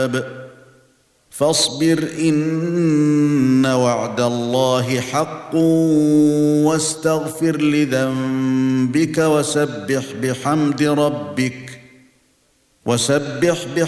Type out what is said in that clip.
الكتاب فاصبر إن وعد الله حق واستغفر لذنبك وسبح بحمد